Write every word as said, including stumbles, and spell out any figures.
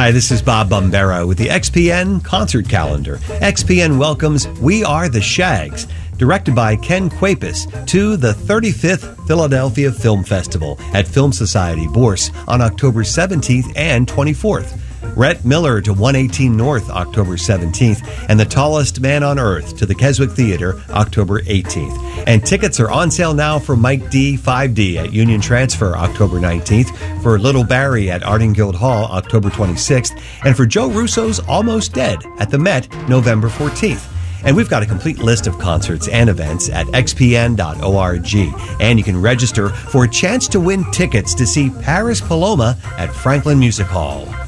Hi, this is Bob Bombera with the X P N concert calendar. X P N welcomes We Are the Shags, directed by Ken Kwapis, to the thirty-fifth Philadelphia Film Festival at Film Society Bourse on October seventeenth and twenty-fourth. Rhett Miller to one eighteen North, October seventeenth, and The Tallest Man on Earth to the Keswick Theater, October eighteenth. And tickets are on sale now for Mike D. five D at Union Transfer, October nineteenth, for Little Barry at Ardengild Hall, October twenty-sixth, and for Joe Russo's Almost Dead at the Met, November fourteenth. And we've got a complete list of concerts and events at x p n dot org. And you can register for a chance to win tickets to see Paris Paloma at Franklin Music Hall.